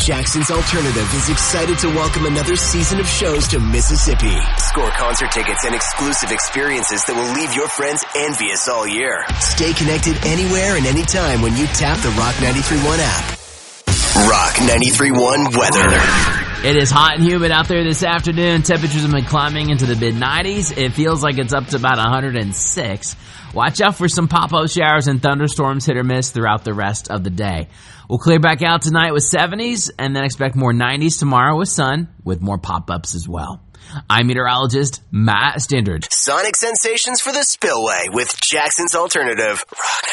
Jackson's Alternative is excited to welcome another season of shows to Mississippi. Score concert tickets and exclusive experiences that will leave your friends envious all year. Stay connected anywhere and anytime when you tap the Rock 93.1 app. Rock 93.1 weather. It is hot and humid out there this afternoon. Temperatures have been climbing into the mid-90s. It feels like it's up to about 106. Watch out for some pop-up showers and thunderstorms, hit or miss, throughout the rest of the day. We'll clear back out tonight with 70s and then expect more 90s tomorrow with sun, with more pop-ups as well. I'm meteorologist Matt Stindard. Sonic sensations for the spillway with Jackson's Alternative. Rock